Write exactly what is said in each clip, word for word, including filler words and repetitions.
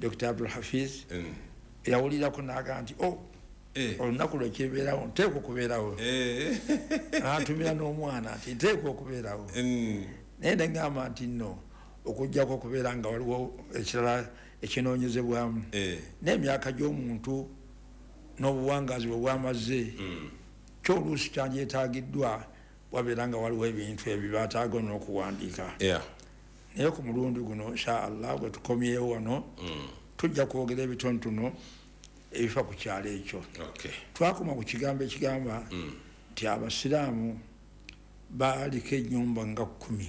Doctor Abdul Hafiz yawulirako n'agamba nti oh olunaku lwekibeerawo nteekwa okubeerawo n'atumira n'omwana nti nteekwa okubeerawo naye negamba nti nno okujjako okubeera nga waliwo ekirala ekinoonyezebwamu n'emyaka gy'omuntu n'obuwangazi bwe bwamaze kyoluusi kyandyetaagiddwa wabeera nga waliwo ebintu ebyo bataaga n'okuwandiika naye ku mulundi guno inshaallah bwe tukomyewo wano tujja kwogera ebitonotono ebifa ku kyalo ekyo twakoma ku kigambo ekigamba nti abasiraamu baaliko ennyumba nga kkumi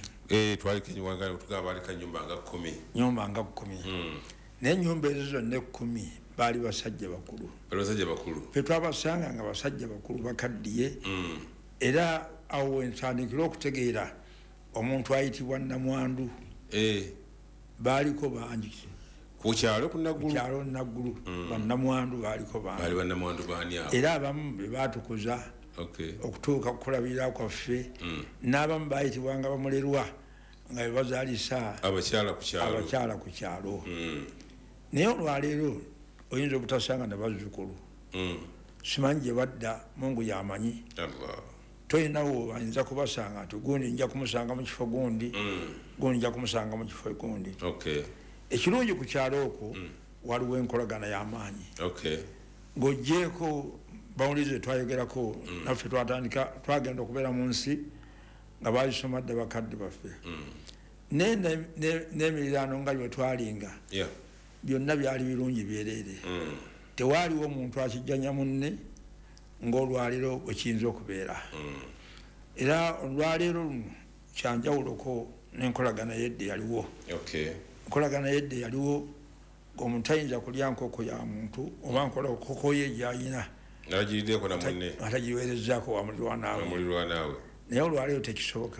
nyumba nga kkumi naye ennyumba ezo zonna ekkumi baali basajja bakulu fe twabasanga nga basajja bakulu bakaddiye era awo ntandikira okutegeera omuntu ayitibwa namwandu baaliko bangi ku kyalo ku Naggulu kyalo Naggulu bannamwandu baaliko bangi era abamu be baatukuza okutuuka kukulabirira kwaffe n'abamu baayitibwanga bamulerwa nga bebazaalisa abakyala ku kyalo naye olwaleero oyinza obutasanga ne bazzukulu simanyi gye badda Mungu yamanyi toyinawo bayinza kubasanga nti gundi nja kumusanga mu kifo gundi gundi nja kumusanga mu kifo gundi ekirungi ku kyalo okwo waliwo enkolagana y'amaanyi ng'oggyeko bawulize twayogerako naffe twatandika twagenda okubeera mu nsi nga baalisoma dde bakadde baffe n'emiriraano nga bwe twalinga byonna byali birungi byereere tewaaliwo omuntu akijjanya munne ng'olwaleero bwe kiyinza okubeera era olwaleero luno kyanjawuloko n'enkolagana yedde yaliwo enkolagana yedde yaliwo ng'omuntu tayinza kulya nkoko ya muntu oba nkola nkoko ye gy'ayina atagiweerezaako wamulirwanaawe naye olwaleero tekisoboka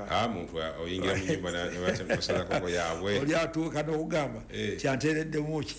oli atuuka n'okugamba kyanteereddemuki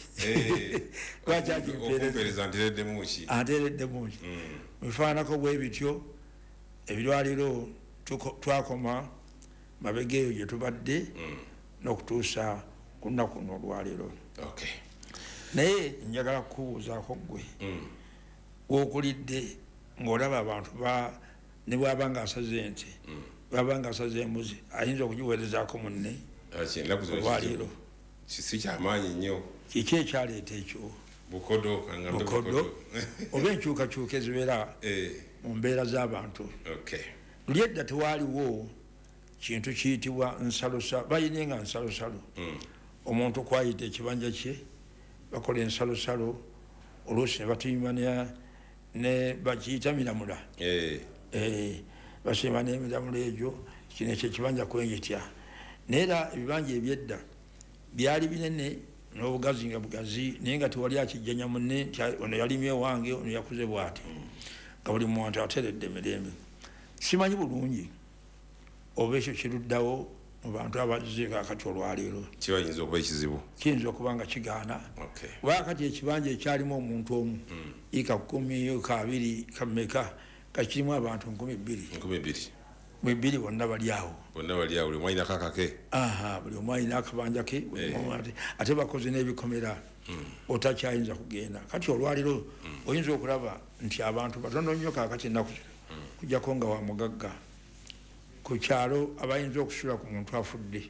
anteereddemuki bifaanako bwe bityo ebirwaliro twakoma mabega eyo gye tubadde n'okutuusa ku nnaku n'olwaliro naye njagala kukubuuzaako ggwe wokulidde ng'olaba abantu ne bwaba nga asaze ente bwaba nga asaze embuzi ayinza okugiweerezaako munne olwaliro kisi kyamaanyi nnyo kiki ekyaleeta ekyo bukodo bukodo oba enkyukakyuka ezibeera mu mbeera z'abantu luli edda tewaaliwo kintu kiyitibwa nsalosalo bayine nga nsalosalo omuntu kwayita ekibanja kye bakola ensalosalo oluusi ne batuyima ne bakiyita miramula basiima n'emiramula egyo kino ekyo ekibanja kwenyitya naye era ebibanja ebyedda byali binene n'obugazi nga bugazi naye nga tewali akijjanya munne nti ono yalimye wange ono yakuze bw'ati nga buli muntu ateredde mirembe simanyi bulungi oba ekyo kiruddawo mu bantu abazze kakati olwaleero kiyinza okuba ekizibu kiyinza okuba nga kigaana oba kati ekibanja ekyalimu omuntu omu ika kkumi ika abiri kameka kakirimu abantu nkumi bbiri mu bbiri bonna bali awo bonna bali awo buli omwalina kakake aha buli omu alina akabanja ke ate bakoze n'ebikomera otakyayinza kugenda kati olwaliro oyinza okulaba nti abantu batono nnyo kakati ennaku kujjako nga wa mugagga ku kyalo abayinza okusula ku muntu afudde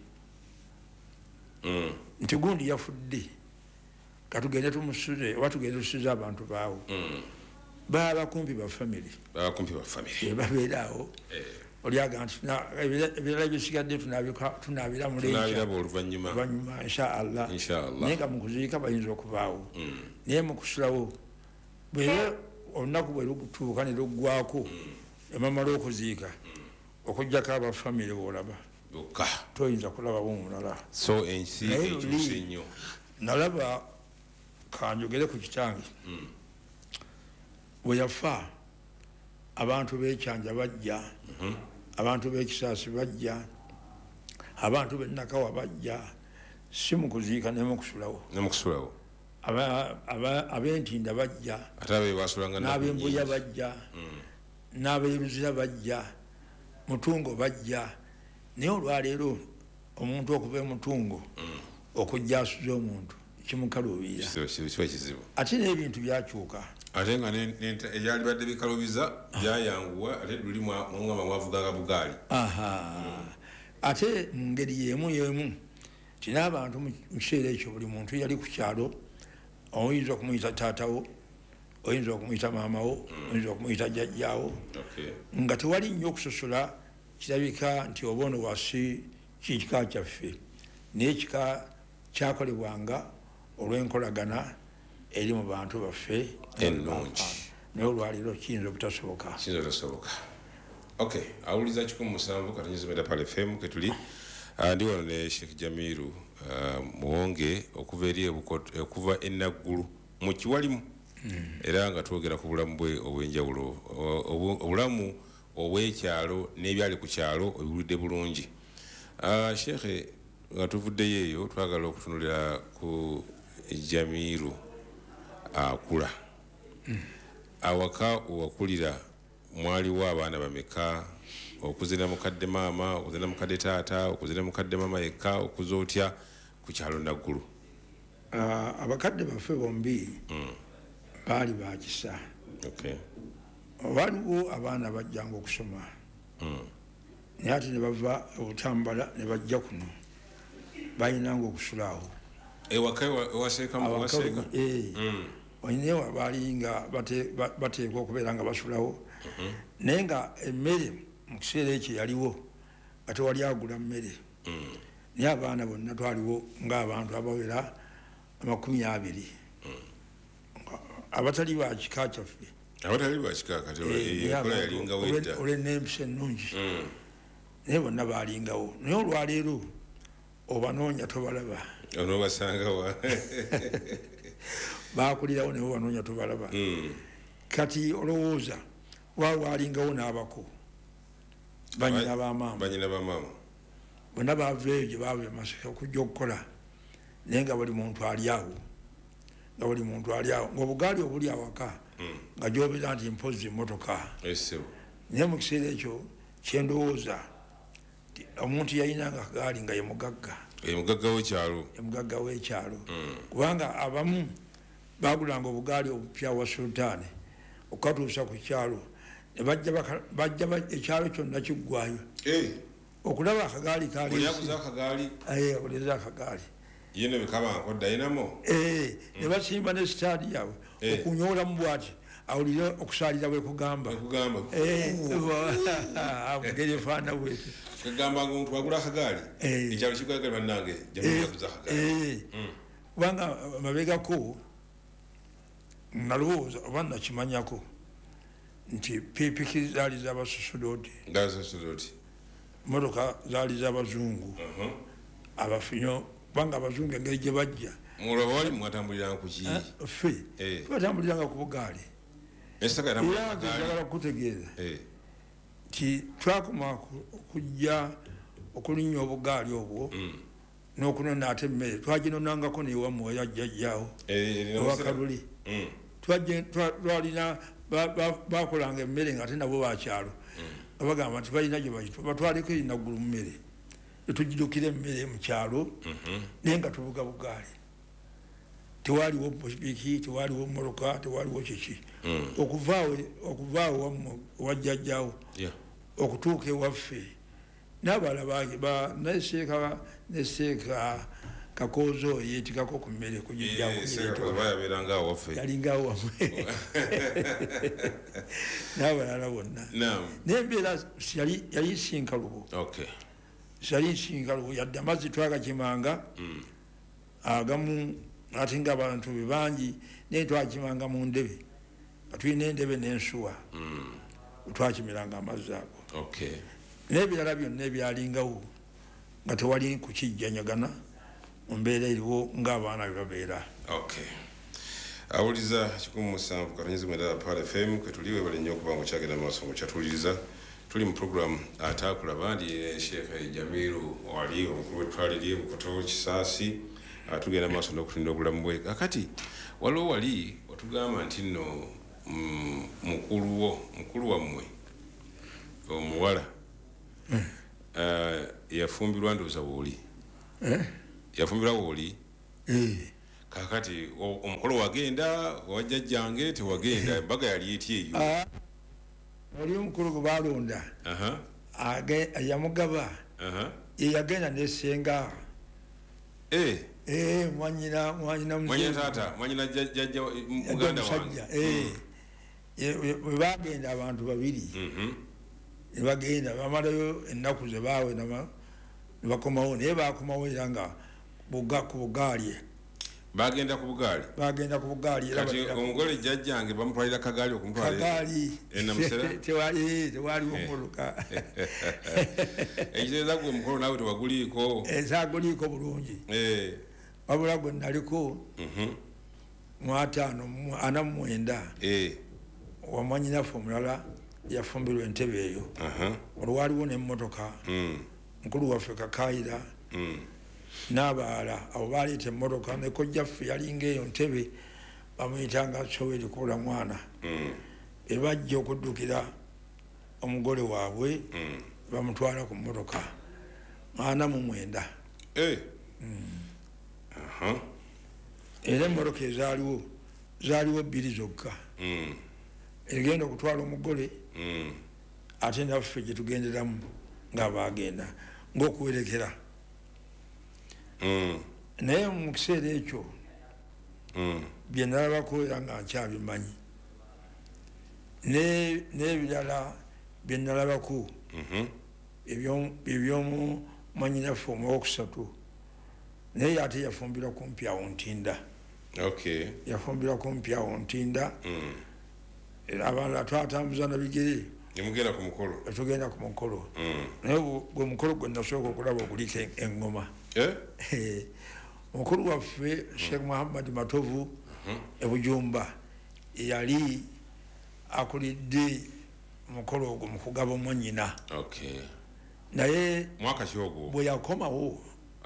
nti gundi yafudde katugende tumusuze oba tugende tusuze abantu baawo baba kumpi ba family babeeraawo olyaga nti ebirala ebisigadde tunaabira mulenyuma inshaallah naye nga mukuziika bayinza okubaawo naye mukusulawo bwebe olunaku bwe lutuuka ne luggwako emamala okuziika okujjako abafamire bwolaba toyinza kulabawo mulala nalaba kanjogere ku kitange bwe yafa abantu b'ekyanja bajja abantu b'ekisaasi bajja abantu b'ennakawa bajja si mu kuziika ne mu kusulawo ab'entinda bajja n'ab'embuya bajja n'abeeruzira bajja mutungo bajja naye olwaleero omuntu okuva emutungo okujja asuze omuntu kimukaluubira kiba kizibu ate n'ebintu byakyuka ate nga ebyali badde bikaluubiza byayanguwa ate luli mwangamba mwavuganga bugaali ate mu ngeri y'emu y'emu ti n'abantu mu kiseera ekyo buli muntu yali ku kyalo oyinza okumuyita taatawo oyinza okumuyita maamawo oyinza okumuyita jjajjaawo nga tewali nnyo okusosola kirabika nti oba ono wasi kikika kyaffe naye kika kyakolebwanga olw'enkolagana eri mu bantu baffe ennungi naye olwaliro kiyinza obutasoboka kiyinza obutasoboka okay awuliza kikumi musanvu katonyezimeda pale fm ketuli ndi wano ne Sheikh Jamiru muwonge okuva eri okuva enaggulu mu kiwalimu era nga twogera ku bulamu bwe obw'enjawulo obulamu obw'ekyalo n'ebyali ku kyalo obiwulidde bulungi Sheikh nga tuvuddeyo eyo twagala okutunulira ku Jamiru akula awaka owakulira mwaliwo abaana bameka okuzina mukadde maama okuzina mukadde taata okuzina mukadde maama yekka okuza otya ku kyalo naggulu abakadde baffe bombi baali bakisa waliwo abaana bajjanga okusoma naye ate ne bava obutambala ne bajja kuno balinanga okusulaawo naye baali nga bateekwa okubeera nga basulawo naye nga emmere mu kiseera ekyo yaliwo nga tewali agula mmere naye abaana bonna twaliwo ng'abantu abawera amakumi abiri abatali bakika kyaffe abatali bakika kati enkola yalingawo edda olw'enempisa ennungi naye bonna baalingawo naye olwaleero obanoonya tobalaba onoobasangawa bakulirawo naye obanoonya tobalaba kati olowooza waawo waalingawo n'abako banyina bamaama bonna baveeyo gye baava emasaka okujja okukola naye nga buli muntu ali awo nga buli muntu ali awo ngaobugaali obuli awaka nga gyobera nti mpozi emmotoka naye mu kiseera ekyo kyendowooza omuntu yalinanga akagaali nga ye mugagga emugagga w'ekyalo emugagga w'ekyalo kubanga abamu bagulanga obugaali obupya wa sultaani okukatuusa ku kyalo bajja ekyalo kyonna kiggwayo okulaba akagaali kalioleza akagaali ne basimba ne sitaadi yawe okunyolamu bwati awulire okusalira bwe kugamba mugeri efaana bwetyo kagamba ngo twagula akagaali ekyalo kigwagali bannange jamuyakuza akagaali kubanga mabegako nalowooza oba nakimanyako nti pikipiki zaali z'abasosodoti motoka zaali z'abazungu abafinyo kubanga abazungu engeri gye bajja mulabawali mwatambuliranga ku ki ffe twatambuliranga ku bugaali era njagala kukutegeeza nti twakoma okujja okulinnya obugaali obwo n'okunona ate emmere twaginonangako newamu wayajjajjaawo ewakaluli twalina bakolanga emmere nga ate nabo bakyalo abagamba nti balina gye bagitwa batwaleko erinaggulu mu mmere netugidukira emmere mu kyalo naye nga tuvuga bugaali tewaliwo pikipiki tewaliwo mmotoka tewaliwo kiki okuvaawo wajjajjaawo okutuuka ewaffe n'abala neseeka neseeka kakoozo yeetikako ku mmere kugijjayalingawo wamwe n'abalala bonna naye embeera yali sinkalubo yali sinkalubo yadde amazzi twagakimanga agamu ate nga abantu be bangi naye twakimanga mu ndebe nga tulina endebe n'ensuwa twakimiranga amazzi ago n'ebirala byonna ebyalingawo nga tewali kukijjanyagana mu mbeera eriwo ng'abaana bye babeera awuliza kikumi musanvu katonyezimwenda pale fm kwetuliwe bali nnyo okuba nga okyagenda maaso nga okyatuliriza tuli mu programu atakulaba ndi Sheikh Jamiru wali omukulu w'ettwale lye Bukoto Kisaasi tugenda maaso n'okutinda obulamu bwe kakati waliwo wali watugamba nti nno mukulu wo mukulu wammwe omuwala yafumbirwa ndowooza wooli yafumbirwa wooli kakati omukolo wagenda wajjajjange tewagenda embaga yali etya eyo oli omukolo gwe balonda yamugaba yeyagenda nesenga mwanyina mwanyina jjajja muganda wange webagenda abantu babiri nebagenda bamalayo ennaku zebawe nebakomawo naye bakomawo era nga ku bugaali bagenda ku bugaali bagenda ku bugaali kati omugole jjajjange bamutwalira kagaali okumutwalira enamusera tewaliwo muluka ekitegeeza gwe omukolo naawe tewaguliiko ezaguliiko bulungi wabula gwe naliko mu ataano ana mu mwenda wamwanyinaffe omulala yafumbirwa entebe eyo olwaliwo n'emmotoka mukulu waffe Kakayira n'abalala abo baleeta emmotoka nekojjaffe yalinga eyo ntebe bamuyitanga Soweri Kubula mwana ebajja okuddukira omugole waabwe bamutwala ku mmotoka ana mu mwenda era emmotoka ezaaliwo zaaliwo bbiri zokka egenda okutwala omugole ate naffe gye tugenderamu ng'abagenda ng'okuwerekera naye mu kiseera ekyo bye nalabako era nga nkyabimanyi n'ebirala bye nalabako ebyomu mwanyinaffe omwokusatu naye ate yafumbira kumpi awo Ntinda yafumbira kumpi awo Ntinda abalala twatambuza na bigere nemugenda ku mukolo tugenda ku mukolo naye gwe mukolo gwe nasooka okulaba okuliko engoma omukulu waffe Sheikh Muhammad Matovu ebujumba yali akulidde omukolo ogwo mu kugaba omwanyina naye bwe yakomawo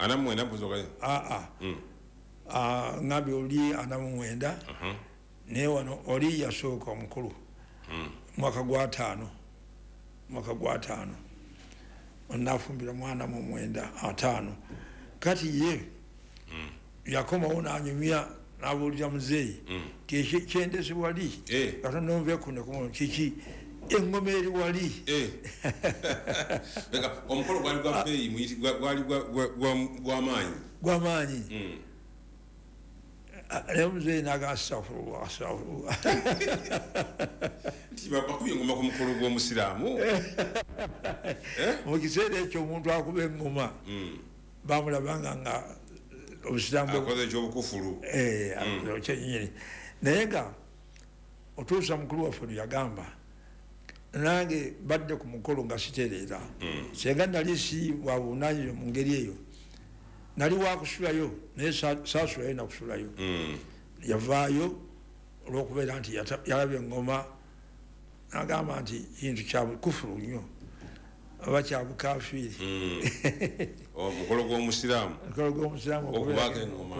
ngambye oli ana mu mwenda naye wano oli yasooka omukulu mwaka gwa taano mwaka gwa taano onafumbira mwana mu mwenda ataano kati ye yakomawo nanyumya nabuulira muzeeyi kyendesi wali kata nonve kuno kiki engoma eri wali omukolo gwali gwa bbeeyi gwali gwamaanyi gwamaanyi naye muzeeyi naga astafurullah astafurullah nti bakubye engoma ku mukolo gw'omusiraamu mu kiseera ekyo omuntu akuba engoma bamulabanga nga obusiraamu akoze ekyobukufulu kyenyini naye nga otuusa mukulu waffe yagamba nange badde ku mukolo nga sitereera senga nali si wabunaanyire mu ngeri eyo nali wakusulayo naye saasulayo nakusulayo yavaayo olwokubeera nti yalaba engoma nagamba nti kintu kyabukufulu nnyo oba kyabukafiiri omukolo gw'omusiraamu omukolo gw'omusiraamu okubaka engoma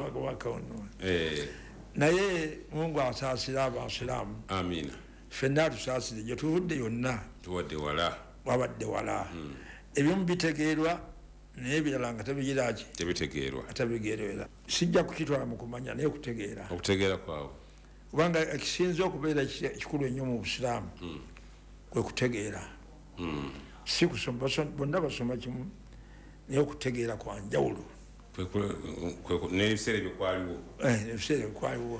naye Mungu asaasira abasiraamu amiina ffenna atusaasire gye tuvudde yonna tuwadde wala wabadde wala ebimu bitegeerwa naye ebirala nga tebigiraki tebitegeerwa atabigeerera sijja kukitwala mu kumanya naye kutegeera okutegeera kwawe kubanga ekisinza okubeera kikulu ennyo mu busiraamu kwe kutegeera si kusoma bonna basoma kimu naye okutegeera kwa njawulo n'ebiseera byekwaliwo ebiseera byekwaliwo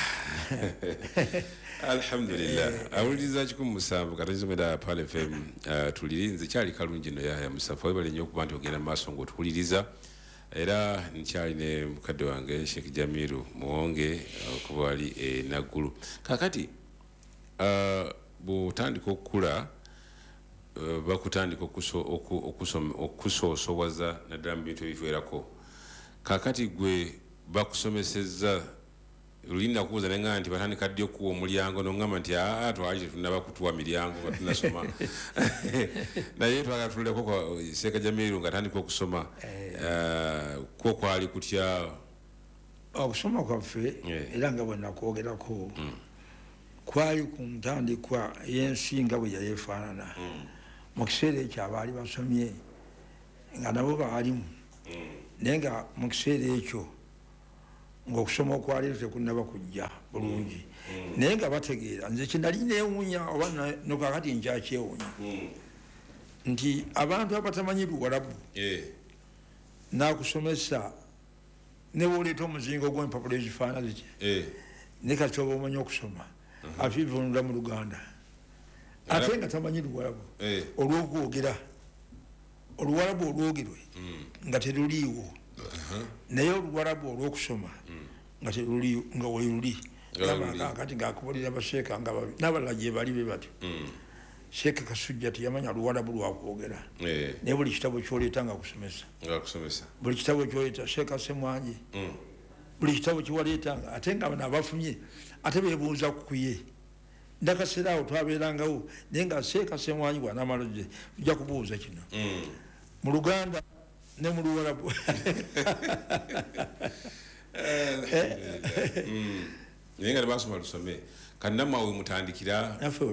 alhamdulillah awuliriza kikumi musanvu katanizomera Pal F M tulirinze kyali kalungi no yaya musafa webale nnyo okuba nti ogenda maaso ng'otuwuliriza era nkyali ne mukadde wange Sheikh Jamiru Muwonge okuba ali e Naggulu kakati bw'otandika okukula bakutandika okusoosowaza naddala mu bintu ebiveerako kakati gwe bakusomesezza luli nakubuuza nenga nti batandika ddi okuwa omulyango nongamba nti aa twali tetunaba kutuwa miryango nga tunasoma naye twagala tululeko Sheikh Jamiru nga atandika okusoma kwo kwali kutya okusoma kwaffe era nga bwe nakwogerako kwali ku ntandikwa y'ensinga bwe yali efaanana mu kiseera ekyo abaali basomye nga nabo baalimu naye nga mu kiseera ekyo ng'okusoma okwaleero tekunnaba kujja bulungi naye nga bategeera nze kinali neewuunya oba nokakati nkyakyewuunya nti abantu abatamanyi luwalabu nakusomesa ne bwoleeta omuzingo gw'empapula ezifaana ziki ne kati oba omanyi okusoma afiivunula mu luganda ate nga tamanyi luwalabu olw'okwogera oluwalabu olwogerwe nga teruliiwo naye oluwalabu olw'okusoma nga teruli nga weluli kati ng'akubulira basheeka n'abalala gye bali be batyo sheeka Kasujja teyamanya luwalabu lwakwogera naye buli kitabo kyoleeta nga kusomesa buli kitabo kyoleeta Sheeka Ssemwangi buli kitabo kiwaleetanga ate nga bano abafunye ate beebuuza kukuye ndakaseera awo twabeerangawo naye nga Sheeka Ssemwangi bw'anaamalaze tujja kubuuza kino mu Luganda ne mu luwalabu naye nga tebasoma lusome kannamaawe mutandikira naffe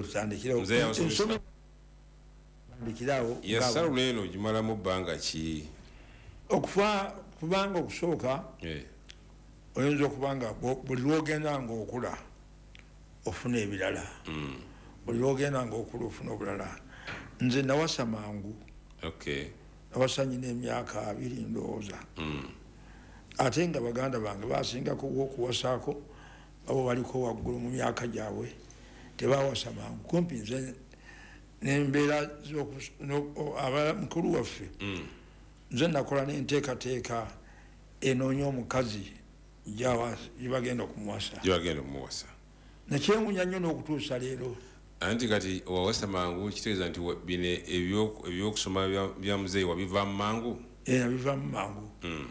wetutandikirawo yasalula eno gimalamu bbanga ki okufa kubanga okusooka oyinza okubanga buli lwogenda ngaokula ofuna ebirala buli lwogenda ngaokula ofuna obulala nze nawasa mangu nawasa nyina emyaka abiri ndowooza ate nga baganda bange basingako okuwasaako abo baliko waggulu mu myaka gyabwe tebawasa mangu kumpi nze nembeera mukulu waffe nze nakola nenteekateeka enoonya omukazi gyebagenda okumuwasa nakyewunya nnyo n'okutuusa leero anti kati owawasa mangu kitegeeza nti bino ebyokusoma bya muzeeyi wabivaamu mangu nabivaamu mangu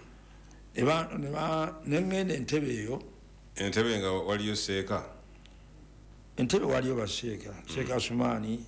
neŋŋenda entebe eyo entebe nga waliyo Seeka entebe waliyo baseeka Seeka Asumaani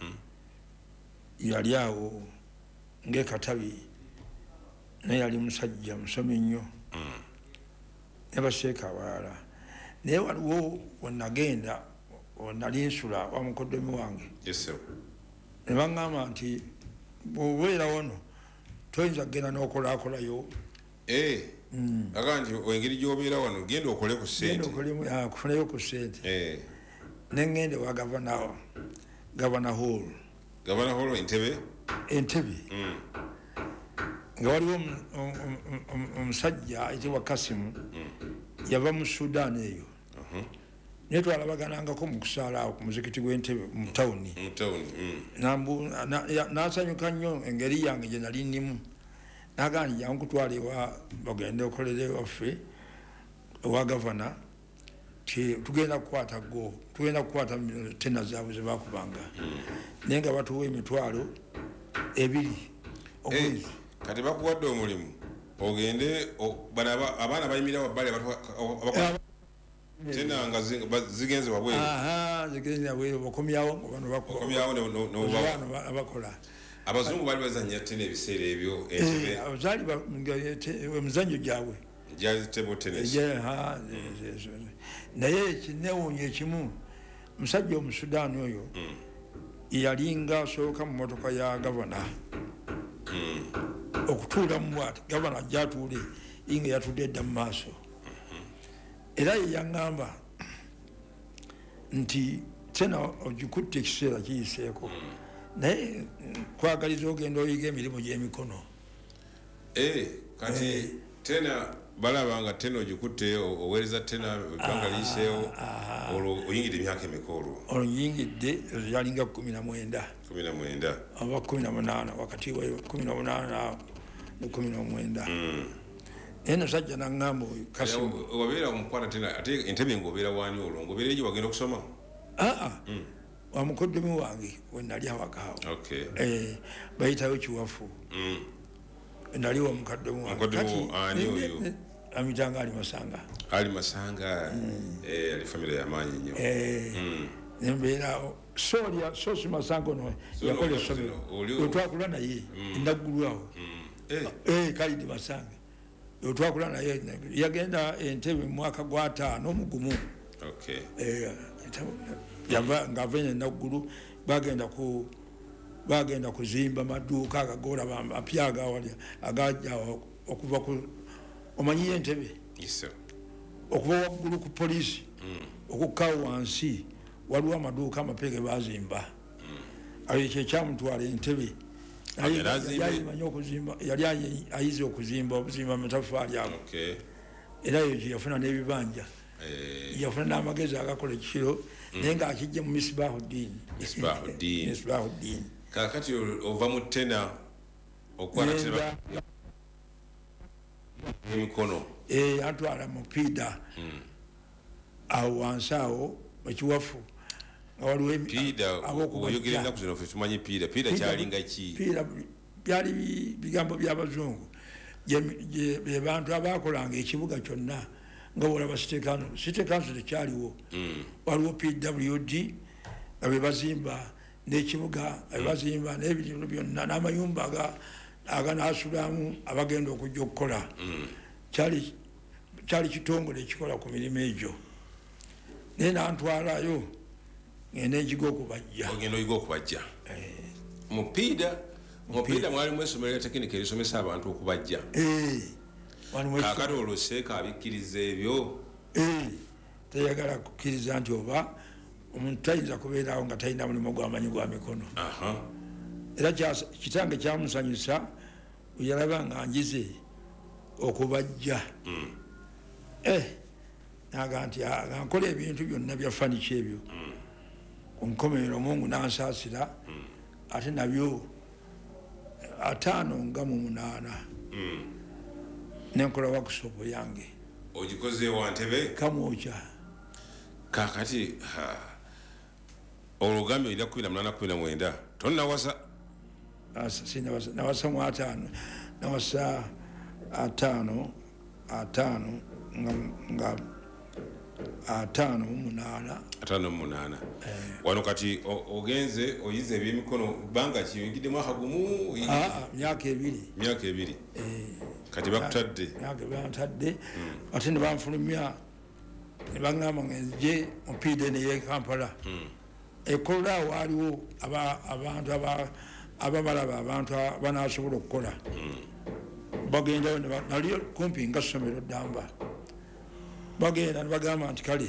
yali awo ng'ekatabi naye yali musajja musomi nnyo ne baseeka abalala naye waliwo wenagenda nali nsula wa mukoddomi wange ne baŋŋamba nti bw'obeera wano toyinza kugenda n'okolaakolayo aga nti engeri gy'obeera wano genda okole ku ssente kufunayo ku ssente neŋŋende wa gavana gavana hall gavana hall entebe entebe nga waliwo omusajja ayitibwa Kasimu yava mu Sudan eyo naye twalabaganangako mu kusaala awo ku muzikiti gw'entebe mu tawuni n'asanyuka nnyo engeri yange gye nali nnimu nagamba nti jangu kutwala ewa bagende okolera ewaffe ewa gavana tugenda kukwata go tugenda kukwata tena zaabwe ze bakubanga naye nga batuwa emitwalo ebiri omwezi kati bakuwadde omulimu ogende abaana bayimira wabbale tena nga zigenze wabweru zigenze wabweru bakomyawo abakola abazungu bali bazanya tena ebiseera ebyo zaali emizanyo gyabwe naye kinewuunya ekimu musajja omusudaani oyo yalinga asooka mu motoka ya gavana okutuula mu bwati gavana ajja atuule inga yatudde edda mu maaso era yeyaŋŋamba nti tena ogikutte ekiseera kiyiseeko naye kwagaliza ogenda oyiga emirimu gy'emikono kati tena balabanga tena ogikutte oweereza tena ebbanga liyiseewo olwo oyingidde emyaka emeka olwo olwo nyingidde yalinga kumi na mwenda oba kumi na munaana wakati wa kumi na munaana ne kumi n'omwenda naye nasajja naŋŋamba oyo Kasimu wabeera omukwata tena ate entebe ng'obeera waani olwo ng'obeera egyo wagenda okusoma aa wa mukoddomi wange wenali awakaawo bayitayo Kiwafu nali wa mukaddomi wange amitanga Ali Masanga Ali Masanga ali famire y'amaanyi nnyo nembeeraawo soolya Soosi Masanga ono yakola essomero wetwakula naye enaggulu awo Kalidi Masanga wetwakula naye yagenda entebe mu mwaka gwa taano mugumu yava ng'ava enaggulu bagenda ku bagenda kuzimba maduuka agagola apya agawali agajja okuva ku omanyiyo entebe okuva waggulu ku poliisi okukkawo wansi waliwo amaduuka amapege bazimba ayo ekyo ekyamutwala entebe yali ayize okuzimba obuzimba amatafaali ago era eyo gye yafuna n'ebibanja yafuna n'amagezi agakola ekiro naye ng'akijja mu misbahuddin kakati ova mu tena okwalatira emikono antwala mu piida awo wansi awo ekiwafu nga waliwoyogera ennaku zino fe tumanyi piida piida kyalinga ki piida byali bigambo by'abazungu be bantu abakolanga ekibuga kyonna nga wolaba city council city council tekyaliwo waliwo P W D nga bebazimba n'ekibuga bebazimba n'ebintu byonna n'amayumba aganaasulamu abagenda okujja okukola kyali kitongole ekikola ku mirimu egyo naye nantwalayo ngenda enjiga okubajja ogenda oyiga okubajja mupiida mupiida mwalimu essomero lya tekinika erisomesa abantu okubajja kakati olwo seeka abikkiriza ebyo tayagala kukkiriza nti oba omuntu tayinza kubeerawo nga talina mulimu gw'amanyi gwa mikono era kitange kyamusanyusa yalaba nga njize okubajja naga nti nkola ebintu byonna bya fanika ebyo kunkomerero Mungu nansaasira ate nabyo ataano nga mu munaana nenkola wakusopo yange ogikoze wantebe kamwoca kakati olugambye olina kumi na munaana kumi na mwenda tonnawasa nawasa mu ataano nawasa ataano ataano nga ataano mu munaana ataano mu munaana wano kati ogenze oyize ebyemikono bbanga ki oyigidde mwaka gumu myaka ebiri myaka ebiri kati bakutadde myaka bantadde ate ne banfulumya ne baŋŋamba ngenje mupiide neye Kampala ekolola awo waliwo abantu ababalaba abantu banaasobola okukola bagendayo nali kumpi nga ssomero ddamba bagenda ne bagamba nti kale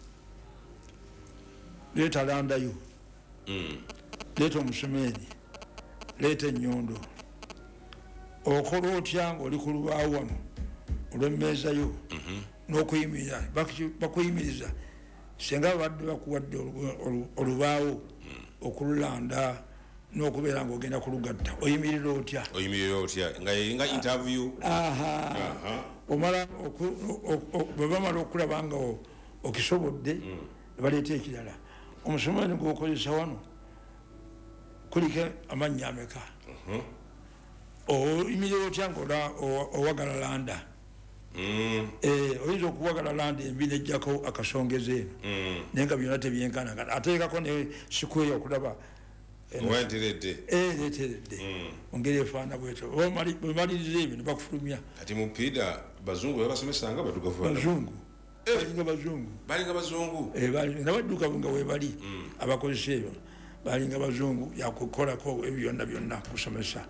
leeta landayo leeta omusomeeri leeta ennyondo okola otya ngaoli ku lubaawo wano olw'emmeezayo n'okuyimirira bakuyimiriza singa babadde bakuwadde olubaawo okululanda n'okubeera ng'ogenda kulugatta oyimirira otya oyimirira otya nga yeringa interview omala bwe bamala okulaba nga okisobodde baleeta ekirala omusomeeri gwokozesa wano kuliko amannya ameka oyimirira otya nga owagala landa oyinza okuwagala landa embi nejjako akasongeza eno naye nga byonna tebyenkanagana ateekako ne sikweya okulaba wenteredde leteredde ongeri efaana bwetyo bwemaliriza ebyo ne bakufulumya kati mupiida bazungu babasomesanga badugavu bazungu balinga bazungu balinga bazungu nabaddugavu nga webali abakozesa ebyo balinga bazungu yakukolako ebyo byonna byonna kusomesa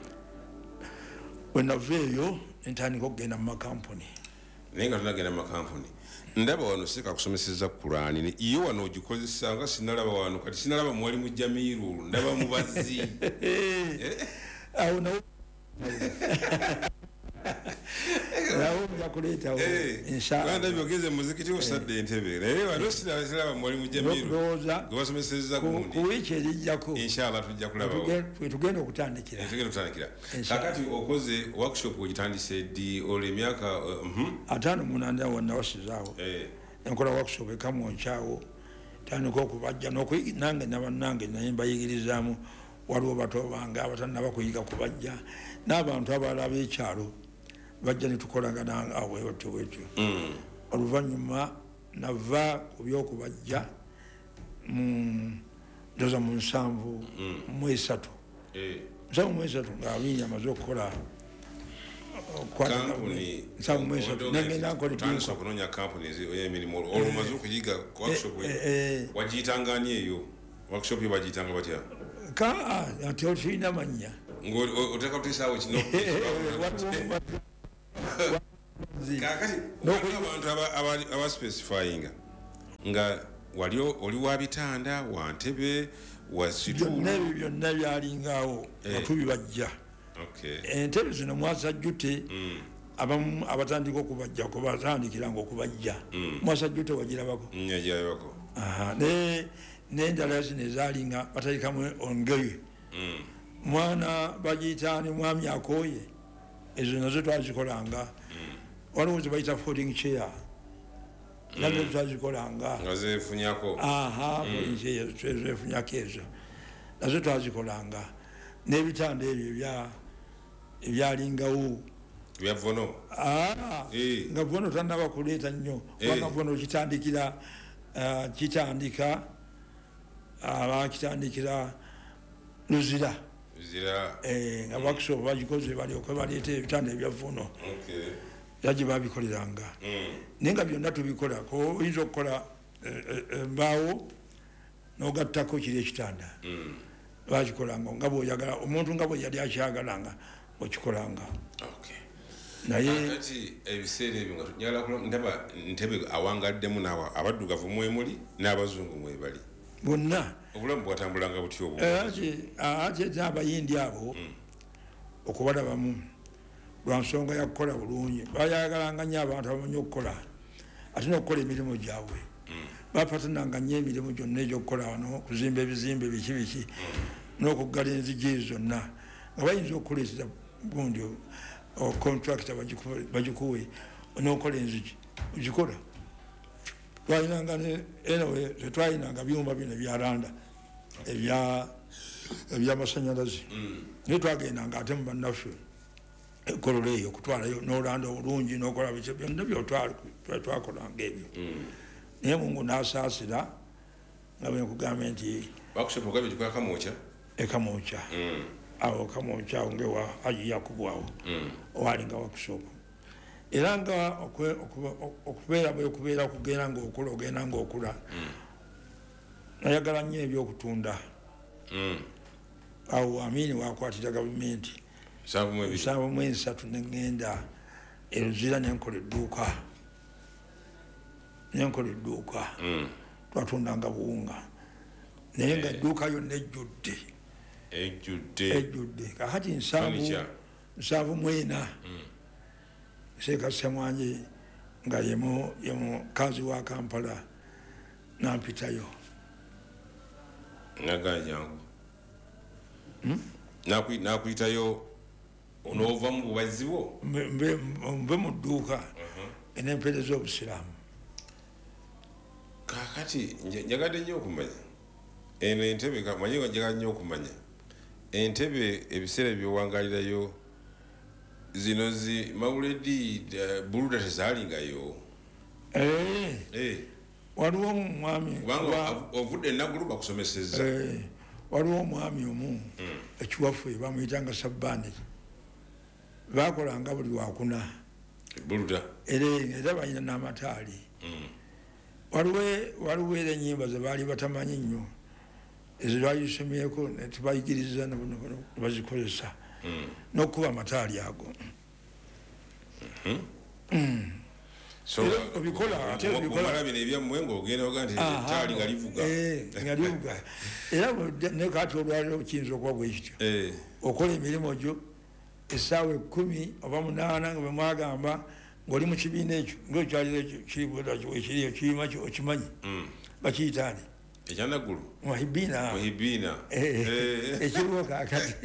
wenava eyo entandika okugenda mu makampuni naye nga tunagenda mu makampuni ndaba wano seka kusomeseza Kurani iyo wano ogikozesa nga sinalaba wano kati sinalaba mwali mu Jamiru ndaba mubazi awo nawo nawo njakuleetawo inshallah ndabye ogeze muzikiti osadde entebe naye wano sinalaba mwali mu Jamiru gwebasomeseza gundi ku wiiki erijjako inshallah tujja kulabawo tugenda okutandikira tugenda okutandikira kakati okoze workshop ogitandise ddi olwo emyaka ataano munaana wonna wasizaawo enkola workshop ekamwonkyawo tandika okubajja nange nabannange naye mbayigirizaamu waliwo bato bange abatannaba kuyiga kubajja n'abantu abalala ab'ekyalo bajja netukolagana awo wetyo wetyo oluvannyuma nava ku byokubajja ndoza mu nsanvu mu esatu nsanvu mu esatu nga abiri amaze okukola nsanvu mu esatu nengenda nkola tandisa okunonya kampuni emirimu olumaze okuyiga workshop wagiyitangani eyo workshop yo bagiyitanga batya ka ati olina mannya oteka kuteesaawo kino amazzi kakati abantu aba specifying nga wali oli wa bitanda wa ntebe wa situlu nebyo byonna byalingawo nga tubibajja entebe zino mwasajjute abamu abatandika okubajja ko batandikiranga okubajja mwasajjute wagirabako n'endala zino ezalinga batalikamu ongoye mwana bagiyitaani mwami akooye ezo nazo twazikolanga waliwo ze bayita folding chair nazo twazikolanga zefunyako zefunyako ezo nazo twazikolanga n'ebitanda ebyo ebyalingawo byavono nga vono tanaba kuleeta nnyo kubanga vono kitandikira kitandika bakitandikira luzira nga bakusoba bagikoze balyoke baleeta ebitanda ebyavono yagye babikoleranga naye nga byonna tubikola oyinza okukola embaawo nogattako kiri ekitanda bakikolanga nga bwoyagala omuntu nga bwe yali akyagalanga okikolanga naye ebiseera ebyo nga ndaba ntebe awangaddemu abaddugavu mwemuli n'abazungu mwebali bonna obulamu bwatambulanga butyo ate n'abayindi abo okubalabamu lwa nsonga ya kukola bulungi bayagalanga nnyo abantu abamanyi okukola ate n'okukola emirimu gyabwe bapatananga nnyo emirimu gyonna egyokukola wano okuzimba ebizimbe biki biki n'okuggala enzigi zonna nga bayinza okukoleeseza gundi contractor bagikuwe n'okola enzigi ogikola twalinanga tetwalinanga byuma bino ebyalanda ebyamasanyalaze naye twagendanga ate mu bannaffe ekolola eyo okutwalayo n'olanda obulungi n'okola biki byonna byotwakolanga ebyo naye mungu n'asaasira nga bwenkugambe nti ekamwokya awo kamwokya awo ngewa aji yakubwawo owalinga wakusooka era nga okubeera bwekubeera okugenda ngaokula ogenda ngaokula nayagala nnyo ebyokutunda awo amini wakwatira gavumenti nsaavu mu esatu negenda eruzira nenkola edduuka nenkola edduuka twatundanga buwunga naye nga edduuka yonna ejjudde ejjudde kakati nsaavu mwena seeka semwanyi nga ye mukazi wa Kampala nampitayo naganyangu nakuyitayo onova mu bubazi bwo mbe mu dduuka enempereza obusiraamu kakati njagadde nnyo okumanya eno entebe manyi nga njagala nnyo okumanya entebe ebiseera byowangalirayo zino zi mawuledi buluda tezaalingayo waliwo omwami ovudde enaggulu bakusomeseza waliwo omwami omu ekiwaffe bamuyitanga Sabbani bakolanga buli lwakuna buluda era balina n'amataali waliwo era enyimba ze baali batamanyi nnyo ezo lwayisomyeko netubayigiriza nebazikozesa n'okuba amataali ago obikola ate obikola bino ebyammwe ng'ogenda oga nti ettaali nga livuga nga livuga era ne kati olwaliro kiyinza okuba bwe kityo okola emirimu gyo essaawa ekkumi oba munaana nga bwe mwagamba ng'oli mu kibiina ekyo ngaekyaliro ekiriyo kirima okimanyi bakiyitaani ekyanaggulu muhibiina ekiriwo kakati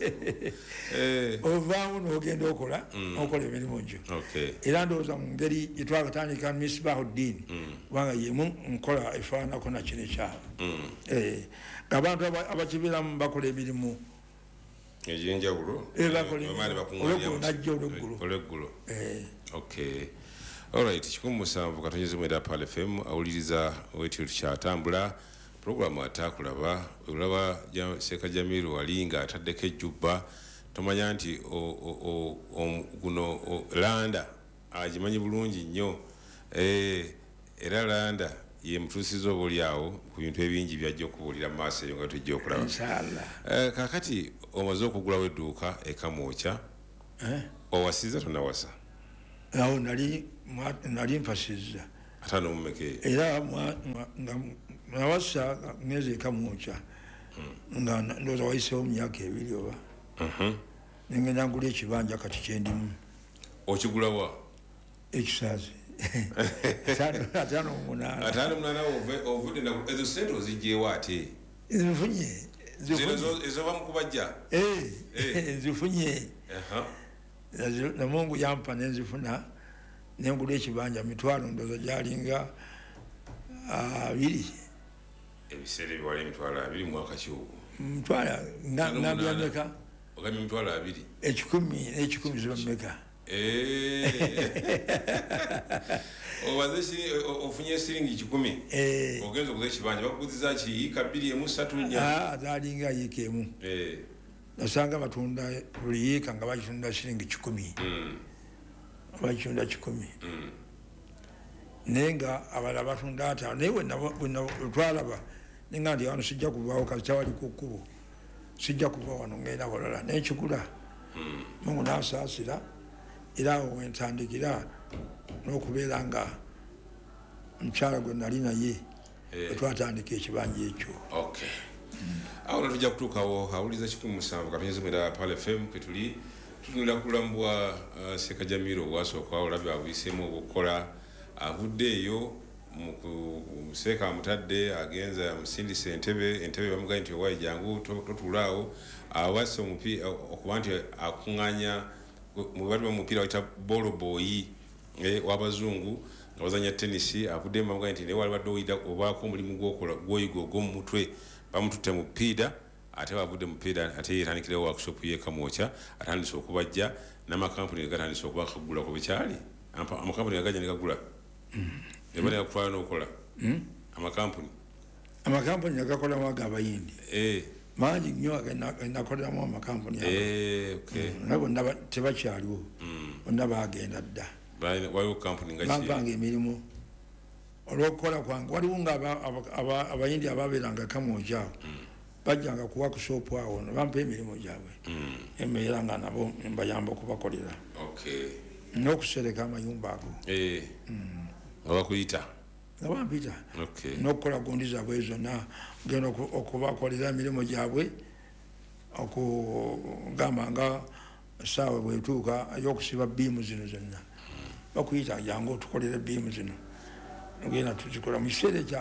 ovaamu n'ogenda okola okola emirimu gyo era ndowooza mu ngeri gyetwakatandika Misbahuddin kubanga yemu nkola efaanako nakino ekyalo ng'abantu abakibeeramu bakola emirimu egyenjawulo olweggulo najja olweggulo alright kikumi musanvu katonyeze mwenda Pal F M awuliriza wetyo tukyatambula programu atakulaba olaba Seeka Jamiru wali nga ataddeko ejjubba tomanya nti guno landa agimanyi bulungi nnyo era landa ye mutuusiza obuli awo ku bintu ebingi byajja okubuulira mu maaso eyo nga tujja okulaba kakati omaze okugulawo edduuka ekamwokya owasiza tonawasa awo nali nali mpasizza atano mmeke era nga nawasa ngeze kamwocha nga ndoza waisewo myaka ebiri oba mhm ngenda ngula ekibanja kati kyendimu okigula wa ekisazi atano munana atano munana ove ovude na ezo sente ozijjewa ate zifunye zifunye ezo bamukubajja eh zifunye aha na Mungu yampa nenzifuna nengula ekibanja mitwalo ndoza jalinga abiri ebisere biwale mitwalo abiri mwaka kiwo mtwala ngambya meka ogami mitwalo abiri ekikumi ekikumi zibameka eh obaze ofunye siringi kikumi eh ogenzo kuze kibanja bakuziza ki kabiri emu satu nya ah zalinga yikemu eh nasanga batunda buli yika nga bakitunda siringi kikumi mm bakitunda kikumi mm nenga abala batunda ata newe na twalaba ninga ndi wano sijja kubawo kachawali kukubo sijja kubawo wano ngenda walala n'ekikula mm Mungu nasasira era wentandikira n'okubeera nga mukyala gwe nali naye twatandika ekibanja ekyo okay awo tujja kutuukawo awuliza kikumi musanvu kapenyezi mwenda Pale F M kwetuli tunula kulambwa Seka Jamiru owasooka olabye abuyiseemu okukola avuddeeyo mu Seka amutadde agenza musindisa entebe entebe bamugaye nti owaye jangu totulaawo awasa omupiira okuba nti akuŋŋaanya mu bali b'omupiira wayita bolo boyi w'abazungu nga bazanya tenisi avudde mu bamugaye nti ne wali wadde oyida obaako omulimu gw'okola gw'oyiga ogw'omu mutwe bamututte mu piida ate bavudde mu piida ate yeetandikirawo workshop ye Kamwocha atandise okubajja n'amakampuni gatandise okuba kagula ku bikyali amakampuni agajja ne gagula ne bali akutwala n'okola amakampuni amakampuni agakola waga abayindi eh mangi nnyo nakoleramu amakampuni eh okay nabo ndaba tebakyaliwo bonna bagenda dda waliwo kampuni nga bampanga emirimu olw'okukola kwange waliwo nga abayindi ababeeranga Kamwocha bajjanga ku workshop awo bampa emirimu gyabwe embeera nga nabo mbayamba okubakolera n'okusereka amayumba ago nga bakuyita nga bampita n'okukola gundi zaabwe zonna genda okubakolera emirimu gyabwe okugamba nga essaawa bwetuuka ey'okusiba biimu zino zonna bakuyita jangu otukolera biimu zino ngena tuzikola mu kiseera ekyo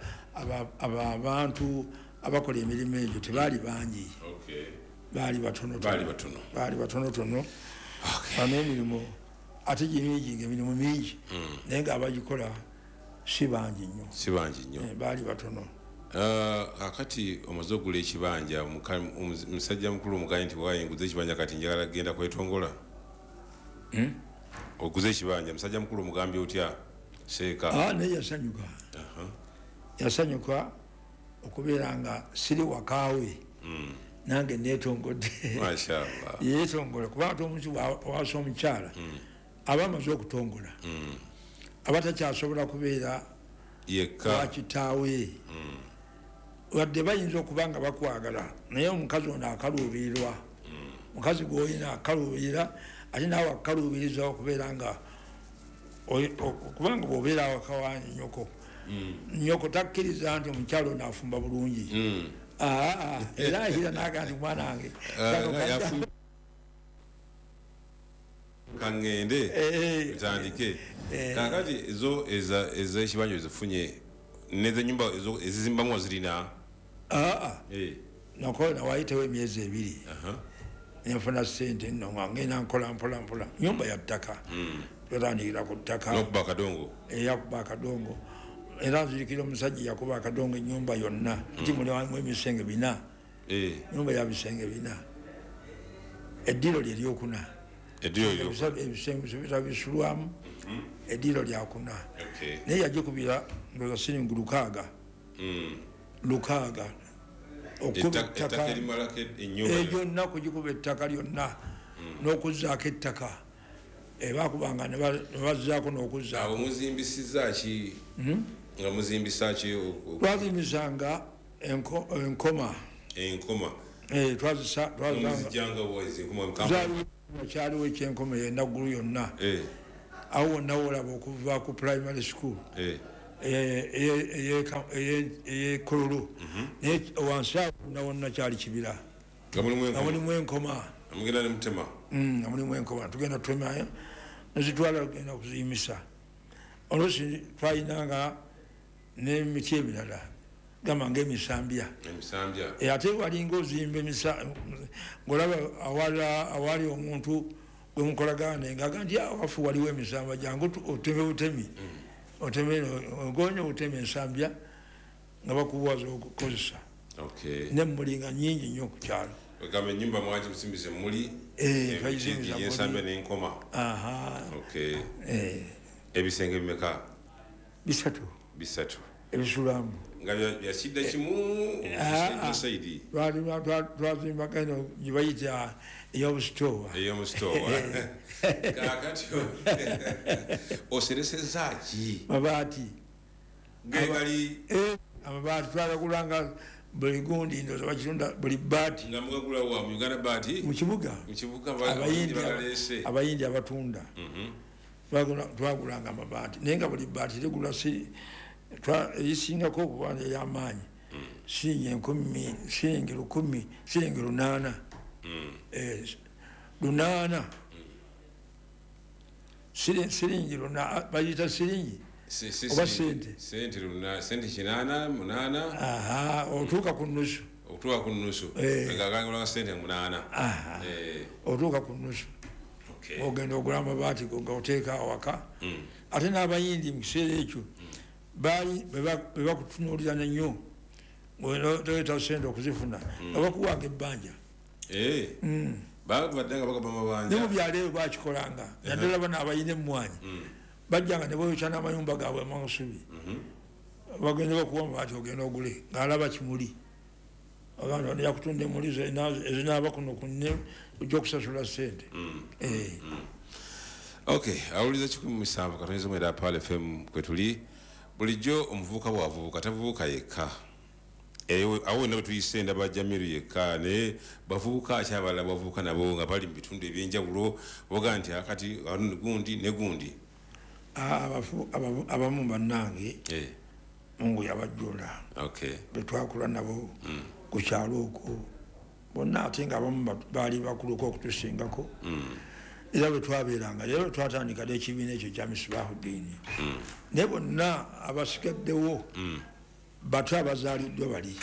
abantu abakola emirimu egyo tebaali bangi baali batonobaali batonotono n'emirimu ate gimingi ng'emirimu mingi naye nga abagikola si bangi nnyo si bangi nnyo baali batono akati omaze okugula ekibanja omusajja mukulu omugaye nti waaye nguze ekibanja kati njagala genda kwetongola oguze ekibanja musajja mukulu omugambye otya Seeka naye yasanyuka yasanyuka okubeera nga siri wakaawe nange neetongodde mashallah yeetongola kubanga omuntu wasa omukyala aba amaze okutongola aba takyasobola kubeera wakitaawe wadde bayinza okuba nga bakwagala naye omukazi ono akaluubirirwa mukazi gwoyina akaluubirira ate naawe akaluubiriza okubeera nga kubanga bw'obeera awaka wa nnyoko nnyoko takkiriza nti omukyalo ono afumba bulungi era ahira naga nti mwana wange kaŋŋende etandike kakati ezo ez'ekibanja ezifunye nezenyumba ezizimbamu wazirina nokola wayitewo emyezi ebiri nenfuna sente nno ngenda nkola mpola mpola nyumba ya ttaka twatandikira ku ttaka nokuba akadongo eyakuba akadongo era nzirikira omusajja yakuba akadongo ennyumba yonna nti mulimu emisenge bina nyumba ya bisenge bina eddiro lye lyokuna ebisenge bisulwamu eddiro lyakuna naye yagikubira ndoza siringi lukaaga lukaaga okuba ettaka egyonna kugikuba ettaka lyonna n'okuzzaako ettaka bakubanga nebazaako n'okuzzaako muzimbisiza ki nga muzimbisa ki twazimbisanga enkoma enkoma twazisanga kyaliwo ekyenkoma yenaggulu yonna awo nawolaba okuva ku primary school eye Kololo naye wansi awo nawonna kyali kibira nga mulimu enkoma nga mulimu enkoma tugenda tutemayo nezitwala tugenda kuziyimisa oluusi twalinanga n'emiti emirala gamba ng'emisambya ate walinga ozimba ng'olaba awali omuntu gwe mukolagane ng'aga nti awafu waliwo emisambya jangu oteme butemi oteme ogonye oteme ensambya nga bakubuwaza okukozesa n'emmuli nga nnyingi nnyo ku kyalo Kama nyumba mwaje kusimbize muli ensambya n'enkoma ebisenge bimeka bisatu bisatu ebisulamu nga byakidda kimu saidi twazimba kano gye bayita ey'obusitoowa ey'omusitoowa kakati osereseza ki mabaati gegali amabaati twagagulanga buli gundi ndoza bakitunda buli baati nga mugagula wa mu Uganda baati mu kibuga abayindi abatunda twagulanga amabaati naye nga buli baati tegula eyisingako okuba ey'amaanyi siringi enkumi siringi lukumi siringi lunaana lunaana siringi lunaana bayita siringi oba sente sente luna sente kinana munana aha otuuka ku nusu otuuka ku nusu ngagangula sente munana eh otuuka ku nusu ogenda ogula amabaati nga oteeka awaka ate n'abayindi mu kiseera ekyo baali bebakutunuulira nnyo ng'oleeta sente okuzifuna nga bakuwanga ebbanja ne mu byalo ebyo bakikolanga naddala bano abayina emmwanyi bajjanga ne boyokya n'amayumba gaabwe amansubi bagenda bakuwa amabaati ogenda ogule ng'alaba kimuli agamba yakutunda emmuli ezinaaba kuno kunne ojja okusasula sente okay awuliza kikumi mu musanvu katoneza mwera Pal F M kwe tuli bulijjo omuvubuka bw'avubuka tavubuka yekka awo nabo tuyise ndaba Jamiru yekka naye bavubuka akyabala bavubuka nabo nga bali mu bitundu ebyenjawulo boga nti akati gundi ne gundi abamu bannange Mungu yabajjula betwakula nabo ku kyalo okwo bonna ate nga abamu baali bakuluko okutusingako era bwe twabeeranga leero twatandika n'ekibiina ekyo kya Misbahuddin naye bonna abasigaddewo bato abazaaliddwa bali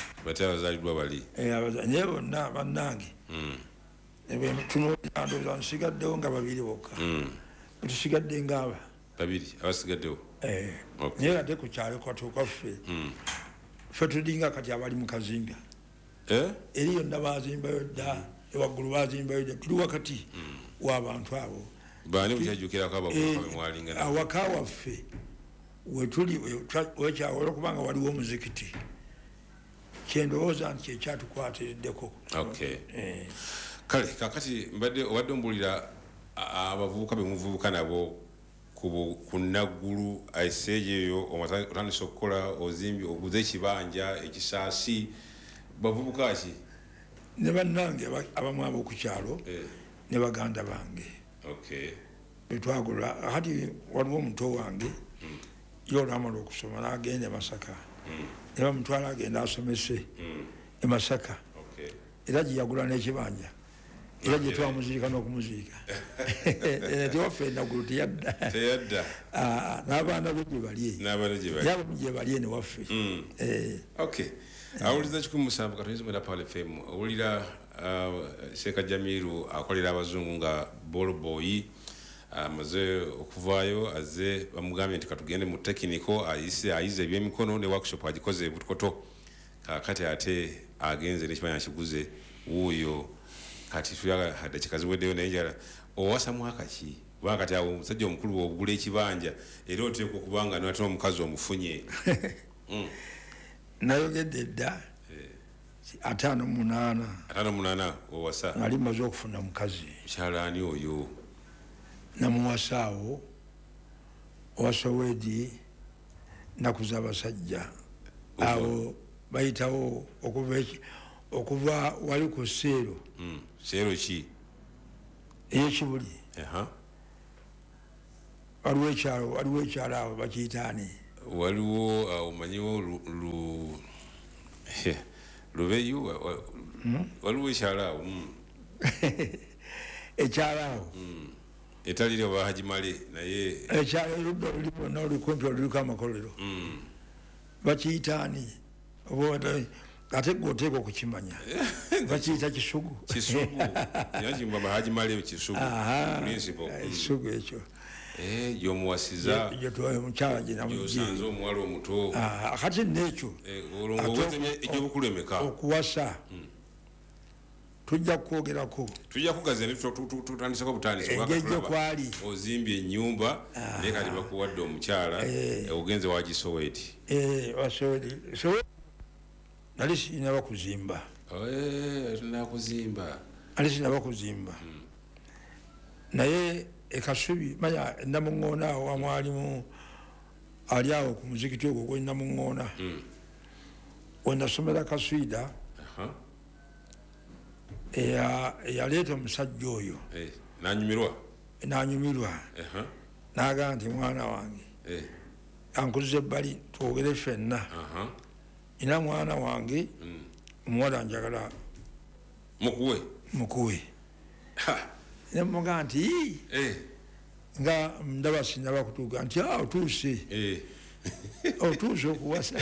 naye bonna bannange tunuulira ndowooza nsigaddewo nga babiri bokka tusigadde ngaaba babiri abasigaddewo naye ate ku kyalo kwatuuka ffe ffe tulinga kati abali mu kazinga eri yonna bazimbayo dda ewaggulu bazimbayo dda tuli wakati w'abantu abo awaka waffe wetuli wekyawera okubanga waliwo omuzikiti kyendowooza nti kyekyatukwatiriddeko kale kakati mbadde obadde ombulira abavubuka bemuvubuka nabo ku Naggulu aiseeyo eyo otandise okukola ozimbi oguze ekibanja ekisaasi bavubuka ki ne bannange abamu ab'okukyalo ne baganda bange betwagula kati waliwo omuto wange yolwamala okusoma n'agenda e Masaka ne bamutwala agenda asomese e Masaka era gye yagula n'ekibanja era gye twamuzirika n'okumuziika tewaffe Naggulu teyadda n'abaana be gye bali yabamu gye bali ene waffe awuliza kikumi musanvu katoneza mwera Pal F M owulira Sheikh Jamiru akolera abazungu nga ballboy amaze okuvaayo aze bamugambye nti katugende mu tekiniko ayise ayize ebyemikono ne workshop agikoze butukoto kakati ate agenze n'ekibanja kiguze wuuyo kati tuyaga hada kikazi weddeyo naye njala owasa mwaka ki kubanga kati awo omusajja omukulu ogula ekibanja era oteekwa okubanga n'ate omukazi omufunye nayogedde dda ataano munaana ataano munaana owasa ali maze okufuna mukazi mukyalaani oyo namuwasa awo owasowedi nnaku z'abasajja awo bayitawo okuva wali ku seero seero ki ey'ekibuli waliwo ekyalo waliwo ekyalo awo bakiyitaani waliwo omanyiwo lu lubeyu waliwo ekyalo awo ekyalo awo etalire oba hajimale naye ekyalo oludda oluli bonna olukumpi oluliko amakolero bakiyitaani ate gwoteeka okukimanya bakiyita kisugu kisugu yakimba bahajimale kisugu kisugu ekyo yomuwasiza omukyala gyenamusanze omuwala omuto kati nekyo ekyobukulu emeka okuwasa tujja kukwogerako tujja kugaza tutandiseko butandisengejjo kwali ozimbye ennyumba naye kati bakuwadde omukyala ogenze wagisoweti nali sinaba kuzimba nakuzimba nali sinaba kuzimba naye ekasubi manya namuŋŋoona awo wamwalimu ali awo ku muzikiti ogwo gwe namuŋŋoona wenasomera kaswida eyaleeta omusajja oyo nanyumirwa nanyumirwa nagaa nti mwana wange ankuza ebbali twogere ffenna ina mwana wange omuwala njagala mukuwe mukuwe nemuga nti nga ndaba sinaba kutuuka nti otuuse otuuse okuwasa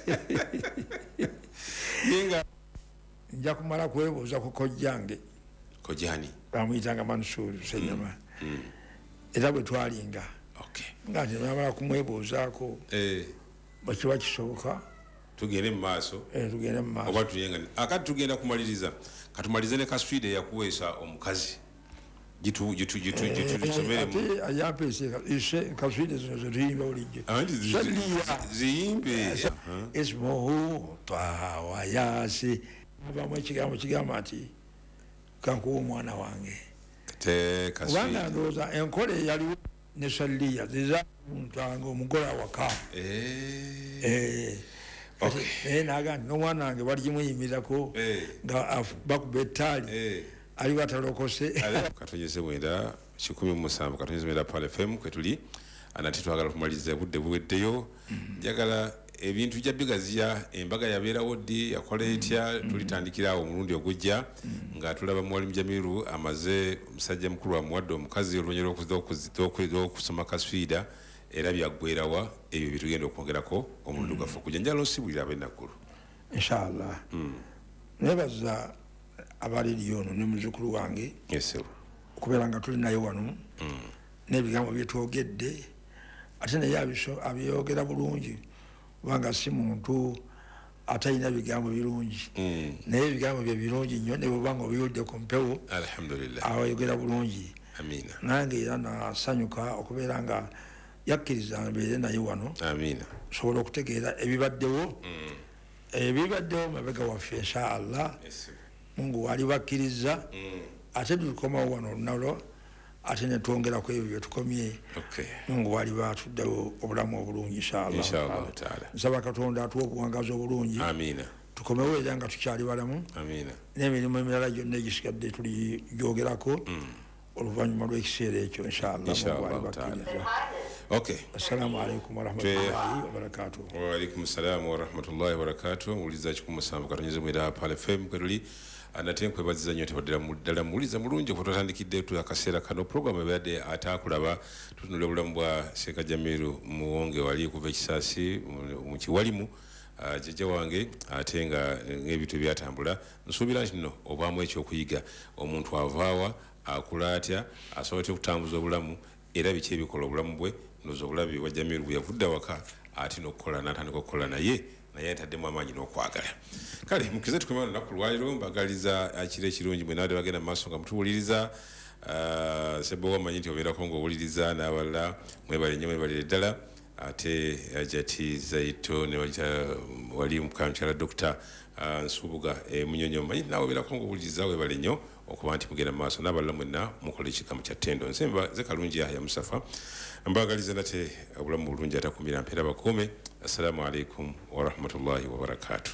nga nja kumala kwebuuza ku kojjange kojjani bamuyitanga Mansuur Senyama era bwe twalinga nga nti namala kumwebuuzaako bwekiba kisoboka tugende mu maaso tugende mu maaso oba tuyenga akati tugenda kumaliriza katumalize ne kaswide yakuweesa omukazi gitu gitu gitu gitu ate ayampese kaswide zino zituyimba bulijjo ziyimbe ismuhu twawayasi abamu ekigambo kigamba nti kankuwa omwana wange kubanga ndowooza enkola eyaliwo ne salliya ziza omuntu wange omugole awaka naye naga nti n'omwana wange baligimuyimirirako nga bakuba ettaali aliwo atalokose katonyeze mwenda kikumi musanvu katonyeze mwenda Pal F M kwetuli anati twagala kumaliriza budde buweddeyo njagala ebintu jja bigaziya embaga yabeerawo ddi yakola etya tulitandikira awo omulundi ogujja nga tulaba Mwalimu Jamiru amaze omusajja mukulu amuwadde omukazi oluvannyuma lw'okusoma kaswida era byaggwerawa ebyo bitugenda okwogerako omulundi gwaffe okujja njala osibulira ab'enaggulu inshallah nebaza abaliriyo ono ne muzzukulu wange okubeera nga tuli naye wano n'ebigambo byetwogedde ate naye abyogera bulungi kubanga si muntu atalina bigambo birungi naye ebigambo bye birungi nnyo ne bwobanga obiwulidde ku mpewo ayogera bulungi nange era nasanyuka okubeera nga yakkiriza mbeere naye wano sobola okutegeera ebibaddewo ebibaddewo mabega waffe inshallah Mungu wali bakkiriza ate tukomawo wano olunalo ate ne twongerako ebyo bye tukomye Mungu wali batuddewo obulamu obulungi inshallah nsaba Katonda atuwa obuwangazi obulungi tukomewo era nga tukyali balamu n'emirimu emirala gyonna egisigadde tuli gyogerako oluvannyuma lw'ekiseera ekyo inshallah Mungu wali bakkiriza Okay. Assalamu alaikum warahmatullahi wabarakatuh. Wa alaikum assalam warahmatullahi wabarakatuh. Muliza kikumusamba katonyeze mwera Pal F M kwetuli anatenkwe baziza nyote badira mudala muliza mulungi kutotandikidde tu akaseera kano program ebadde atakulaba tutunule bulamu bwa Sheikh Jamiru Muwonge wali kuva ekisasi mu kiwalimu jjajja wange ate nga ng'ebintu byatambula nsuubira kino obaamu ekyokuyiga omuntu avaawa akula atya asobodde okutambuza obulamu era biki ebikola obulamu bwe nozo obulabi bwa Jamiru bwe yavudde awaka ate n'okukola n'atandika okukola naye naye ataddemu amaanyi n'okwagala kale mukize tukomana olunaku lwaliro mbagaliza akira ekirungi mwe nawadde bagenda mu maaso nga mutuwuliriza sebo wamanyi nti obeerako ng'owuliriza n'abalala mwebale nnyo mwebalire ddala ate ajati zaito ne wali mukamukyala Dokita Nsubuga Munyonyo manyi nawe obeerako ng'owuliriza webale nnyo okuba nti mugenda mu maaso n'abalala mwenna mukola ekikamu kya ttendo nsemba ze kalungi ya Musafa mbagaliza nate obulamu bulungi atakumira mpeera bakuume assalamu alaikum wa rahmatullahi wa barakatuh.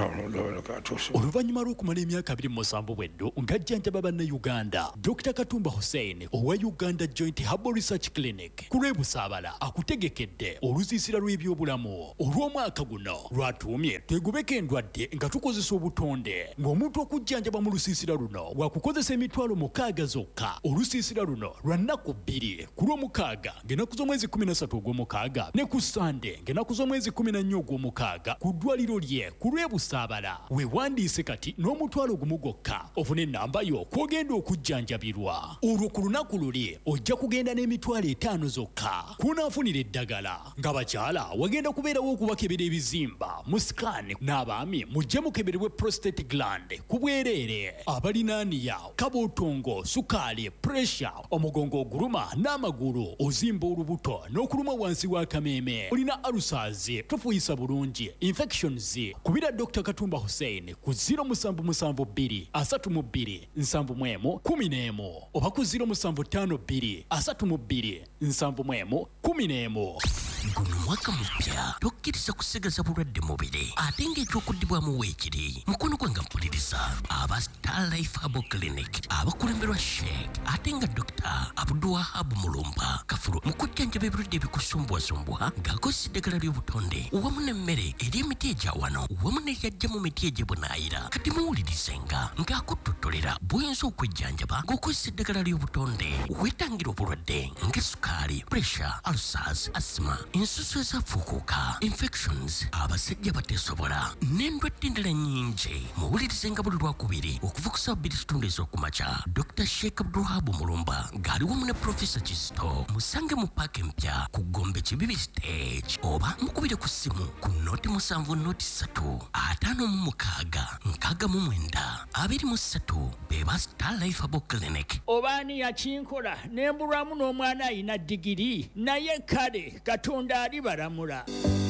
Oluvannyuma lw'okumala emyaka abiri mu musanvu bweddu ng'ajjanjaba bannayuganda, Dokita Katumba Hussein owa Uganda Joint Herbal Research Clinic ku lw'e Busaabala akutegekedde olusiisira lw'ebyobulamu olw'omwaka guno lwatuumye twegobeko endwadde nga tukozesa obutonde, ng'omuntu okujjanjaba mu lusiisira luno wakukozesa emitwalo mukaaga zokka. Olusiisira luno lwa nnaku bbiri, ku lw'omukaaga ng'ennaku z'omwezi kumi na ssatu ogw'omukaaga ne ku Sande ng'ennaku z'omwezi kumi na nnya ogw'omukaaga ku ddwaliro lye ku lw'e Busaabala. Weewandiise kati n'omutwalo gumu gwokka ofune ennamba yo kw'ogenda okujjanjabirwa. Olwo ku lunaku luli ojja kugenda n'emitwalo etaano zokka kunaafunira eddagala. Ng'abakyala wagenda kubeerawo okubakebera ebizimba mu sikaani, n'abaami mujje mukeberebwe prostate gland ku bwereere, abalinaaniya, kabootongo, sukaali, puresha, omugongo oguluma n'amagulu, ozimba olubuto n'okuluma wansi w'akameeme, olina alusazi, tofuyisa bulungi, infections. Kubira Dokita Katumba Hussein ku zero musanvu musanvu bbiri asatu mu bbiri nsanvu mu emu kumi n'emu oba ku zero musanvu ttaano bbiri asatu mu bbiri nsanvu mu emu kumi n'emu. Guno mwaka mupya tokkiriza kusigaza bulwadde mubiri ate ng'ekyokuddibwamu weekiri. Mukono gwange mpuliriza aba Star Life Herbal Clinic abakulemberwa Sheikh ate nga Dokita Abdulwahab Mulumba Kafulu mu kujjanjaba ebirwadde ebikusumbwasumbwa ng'akozesa eddagala ly'obutonde wamu n'emmere eri emiti egya wano wamu n'eryajja mu miti egy'ebunaayira. Kati muwulirizenga ng'akuttotolera bw'oyinza okwejjanjaba ng'okozesa eddagala ly'obutonde. Weetangira obulwadde ng'essukaali, puresha, ulcers, asima, ensusu ezafuukuuka, infections, abasajja bateesobola n'endwadde endala nnyingi. Muwulirizenga buli lwakubiri okuva ku ssaawa bbiri kitundu ez'okumakya. Dokita Sheikh Abdulwahab Mulumba ng'ali wamu ne Profesa Kisto. Musange mu paaka empya ku Gombe Kibibi stage oba mukubire ku ssimu ku noti musanvu noti ssatu ataano mu mukaaga nkaaga mu mwenda abiri mu ssatu beba Star Life Herbal Clinic. Obaani yakinkola nembulwamu n'omwana ayina digiri naye kale Katonda ali balamula.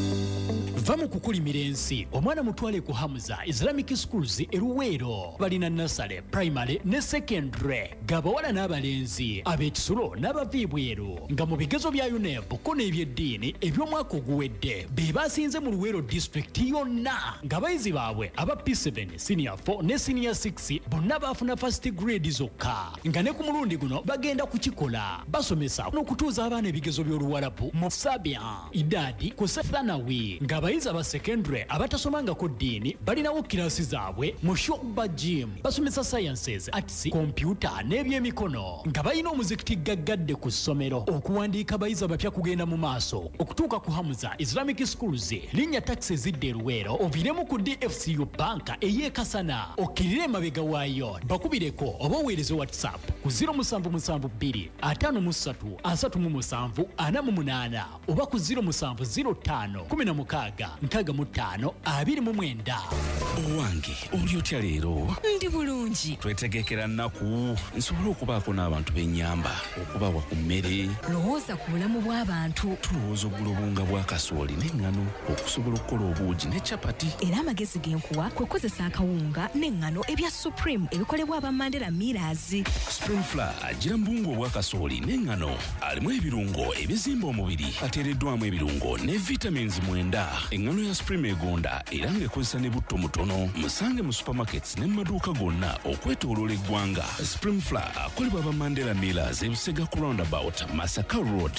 Va mu kukulimira ensi omwana mutwale ku Hamza Islamic Schools e Luweero. Balina nasale, primary ne secondary, gabawala n'abalenzi, ab'ekisulo n'abaviibweru, nga mu bigezo bya U N E B ko n'ebyeddiini eby'omwaka oguwedde be basinze mu Luweero district yonna, ng'abayizi baabwe aba P seven, senior four ne senior six bonna baafuna first grade zokka, nga ne ku mulundi guno bagenda kukikola. Basomesa n'okutuuza abaana ebigezo by'Oluwarabu mu Sabian, Idadi ku Thanawi, ng'abayizi aba secondary abatasomangako ddiini balinawo kirasi zaabwe mu Shoba Gym. Basomesa sciences, arts, computer n'ebyemikono, nga balina omuzikiti gaggadde ku ssomero. Okuwandiika abayizi abapya kugenda mu maaso. Okutuuka ku Hamza Islamic Schools, linnya taxi zidde e Luweero oviiremu ku D F C U banka ey'e Kasana, okkirire emabega waayo. Bakubireko oba oweereze WhatsApp ku zero musanvu musanvu bbiri ataano mu ssatu asatu mu musanvu ana mu munaana oba ku zero musanvu zero ttaano kumi na mukaaga nkaaga mu ttaano abiri mu mwenda. Owange oli otya leero? Ndi bulungi. Twetegekera nnaku nsobole okubaako n'abantu b'ennyamba okubawa ku mmere. Lowooza ku bulamu bw'abantu. Tulowooza oggula obunga bwa kasooli n'eŋŋano okusobola okukola obuugi ne capati. Era amagezi g'enkuwa kwe kukozesa akawunga n'eŋŋano ebya Supreme ebikolebwa aba Mandela Millers. Spring Flour agira mu bunga obwa kasooli n'eŋŋano alimu ebirungo ebizimba omubiri, ateereddwamu ebirungo ne vitamins mwenda. Eŋŋano ya Supreme egonda era ng'ekozesa ne butto mutono. Musange mu supermarkets ne mu maduuka gonna okwetooloola eggwanga. Spring Flour akolebwa aba Mandela Millers e Busega ku roundabout Masaka Road.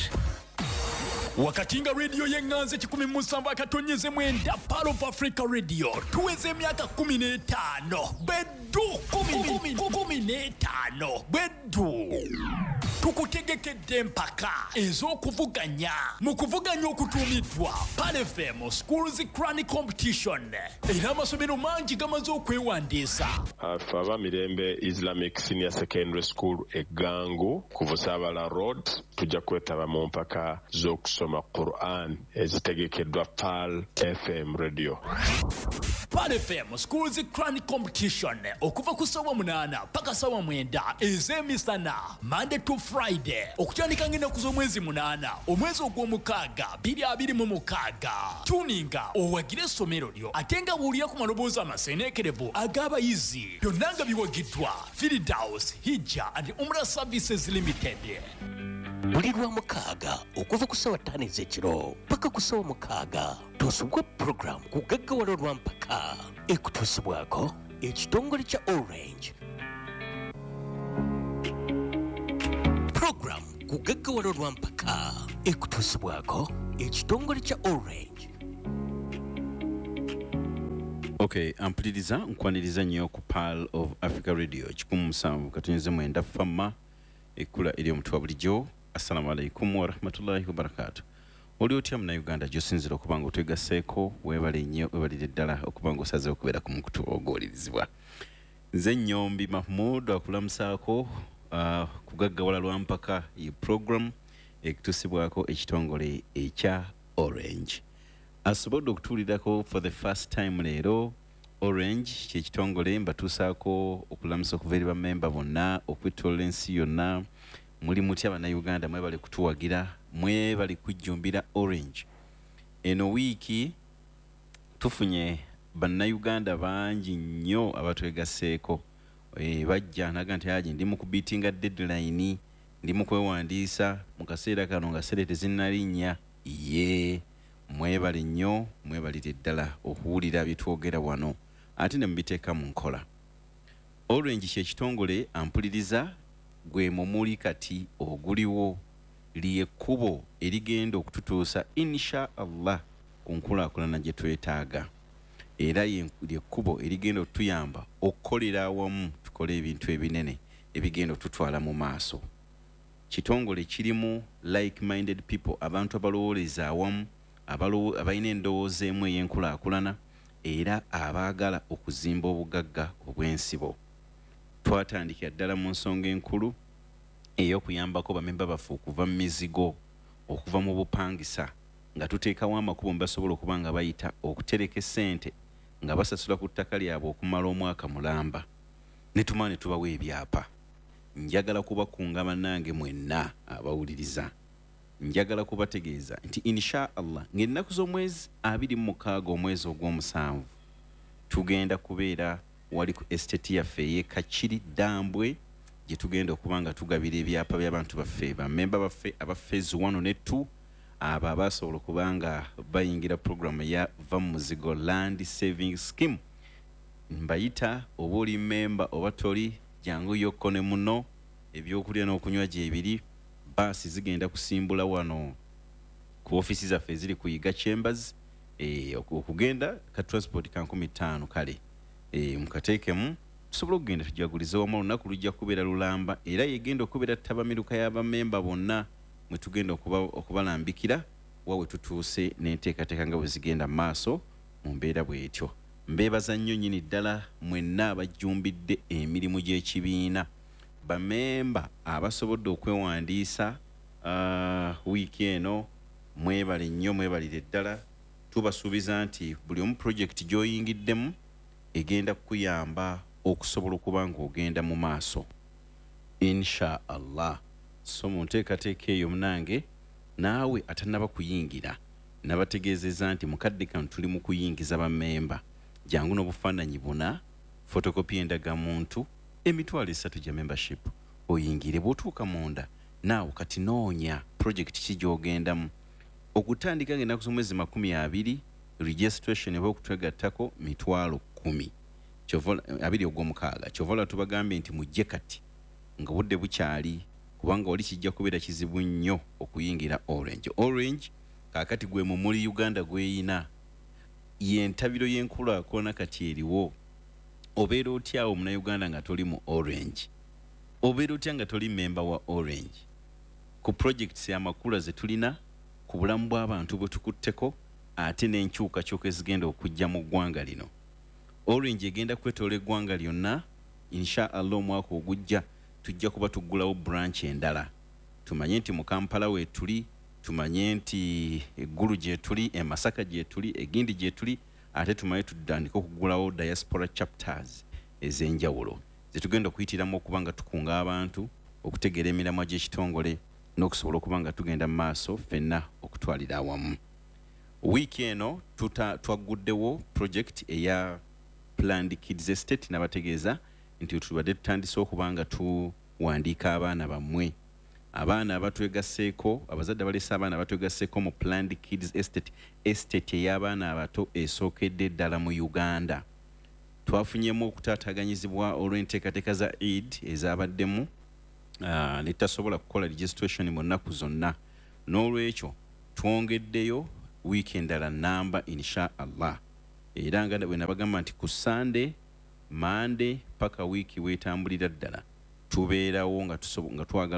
Wakati nga radio y'enganze kikumi mu nsanvu akatonyeze mwenda Pearl of Africa Radio tuweze emyaka kumi n'etaano beddu kumi kumi n'etaano beddu tukutegekedde empaka ez'okuvuganya mu kuvuganya okutuumiddwa Pearl F M Schools Crown Competition era amasomero mangi gamaze okwewandiisa. Afe Abamirembe Islamic Senior Secondary School e Gangu ku Busaabala Road tujja kwetaba mu mpaka z'okusoma Quran ezitegekeddwa Pearl F M Radio. Pearl F M Schools Crown Competition okuva ku ssaawa munaana paka ssaawa mwenda ez'emisana Monday to Friday okutandika ng'ennaku z'omwezi munaana omwezi ogw'omukaaga bbiri abiri mu mukaaga. Tuninga owagire essomero lyo ate nga buulira ku maloboozi amaseeneekerevu ag'abayizi byonna nga biwagiddwa Firdaus Hijja and Umrah Services Limited. buli lwa mukaaga okuva ku ssaawa ttaano ez'ekiro paka ku ssaawa mukaaga tuusubwa puroguramu ku gaggawalo lwa mpaka ekutuusibwako ekitongole kya Orange. Puroguramu ku gaggawalo lwa mpaka ekutuusibwako ekitongole kya Orange. Okay, ampuliriza nkwaniriza nnyo ku Pearl of Africa Radio kikumu musanvu katonze mwenda fama ekula eri omutwe wa bulijjo. Assalamu alaikum wa rahmatullahi wa barakatuh. Oli otya muna Uganda gyosinzira okuba nga otwegaseeko weebale nnyo weebalire ddala okuba nga osazeewo okubeera ku mukutu ogwolirizibwa. Nze Nnyombi Mahmud akulamusaako uh, ku gaggawala lwa mpaka ye program ekutuusibwako ekitongole ekya Orange. Asobodde okutuulirako for the first time leero Orange kyekitongole mbatuusaako okulamusa okuva eri bammemba bonna okwetolera ensi yonna. Muli mutya bannayuganda mwebale kutuwagira mwebale kujjumbira Orange. Eno wiiki tufunye bannayuganda bangi nnyo abatwegaseeko e, bajja naga nti aje ndi mu kubiitinga deadline ndi mu kwewandiisa mu kaseera kano nga sere tezinnalinnya ye mwebale nnyo mwebalire ddala okuwulira byetwogera wano ate ne mubiteeka mu nkola. Orange kyekitongole ampuliriza gwe mumuli kati oguliwo liye kkubo erigenda okututuusa insha Allah ku nkulaakulana gye twetaaga era lye kkubo erigenda okutuyamba okukolera awamu tukole ebintu ebinene ebigenda okututwala mu maaso. Kitongole kirimu like-minded people, abantu abalowooleza awamu abalina endowooza emu ey'enkulaakulana era abaagala okuzimba obugagga obw'ensibo. Twatandikira ddala mu nsonga enkulu ey'okuyambako bamemba baffe okuva mu mizigo okuva mu bupangisa nga tuteekawo amakubo basobola okuba nga bayita okutereka essente nga basasula ku ttaka lyabwe okumala omwaka mulamba. Ne tumala ne tubawa ebyapa. Njagala kubakunga bannange mwenna abawuliriza. Njagala kubategeeza nti insha Allah ng'ennaku z'omwezi abiri mu mukaaga omwezi ogw'omusanvu tugenda kubeera wali ku estate yaffe ey'e Kachiri Dambwe gye tugenda okuba nga tugabira ebyapa by'abantu baffe bammemba baffe aba phase one ne two abo abasobola okuba nga bayingira programu ya va mu muzigo land saving scheme. Mbayita oba oli memba oba toli jangu yokko ne muno ebyokulya n'okunywa gyebiri baasi zigenda kusimbula wano ku ofisi zaffe ziri ku Yiga Chambers e, okugenda ka transport ka nkumi ttaano kale e, mukateekemu tusobola okugenda tujagulize wamu olunaku lujja kubeera lulamba era yegenda okubeera ttabamiruka y'abamemba bonna mwe tugenda okuba, okubalambikira wawe tutuuse n'enteekateeka nga bwe zigenda mu maaso mu mbeera bw'etyo. Mbeebaza nnyo nnyini ddala mwenna abajjumbidde emirimu gy'ekibiina bamemba abasobodde okwewandiisa uh, wiiki eno mwebale nnyo mwebalire ddala. Tubasuubiza nti buli omu project gy'oyingiddemu egenda kukuyamba okusobola okuba ng'ogenda mu maaso insha Allah. So mu nteekateeka eyo munange naawe atannaba kuyingira nabategeezeza nti mukadde kano tuli mu kuyingiza bammemba jangu n'obufaananyi buna fotokopi endagamuntu emitwalo esatu gya membership oyingire bw'otuuka munda naawe kati noonya project ki gy'ogendamu okutandika ng'ennaku z'omwezi makumi abiri registration eba okutwegattako mitwalo kumi abiri ogw'omukaaga kyovola tubagambye nti mujje kati nga budde bukyali kubanga oli kijja kubeera kizibu nnyo okuyingira Orange. Orange kaakati gwe mu muli Uganda gweyina yentabiro y'enkulaakulana kati eriwo. Obeera otya omunnayuganda nga toli mu Orange? Obeera otya nga toli memba wa Orange? Ku projects amakula ze tulina ku bulamu bw'abantu bwe tukutteko ate n'enkyukakyuka ezigenda okujja mu ggwanga lino. Orange egenda kwetoola eggwanga lyonna insha Allah omwaka ogujja tujja kuba tuggulawo branch endala. Tumanye nti mu Kampala we tuli, tumanye nti eggulu gye tuli, e Masaka gye tuli, e Gindi gye tuli, ate tumanye tutandika okuggulawo diaspora chapters ez'enjawulo zetugenda okuyitiramu okuba nga tukunga abantu okutegeera emiramwa gy'ekitongole n'okusobola okuba nga tugenda mu maaso ffenna okutwalira awamu. Wiiki eno twaguddewo project eya Planned Kids Estate n'abategeeza nti tubadde tutandise okuba nga tuwandiika abaana bammwe abaana abatwegasseeko abazadde balesa abaana abatwegasseeko mu Planned Kids Estate estate ey'abaana abato esookedde ddala mu Uganda. Twafunyemu okutaataganyizibwa olw'enteekateeka za Eid ezaabaddemu uh, ne tasobola kukola registration mu nnaku zonna. N'olwekyo twongeddeyo wiiki endala namba insha Allah. Era nga bwe nabagamba nti ku Sunday, Monday paka wiiki weetambulira ddala tubeerawo nga twagala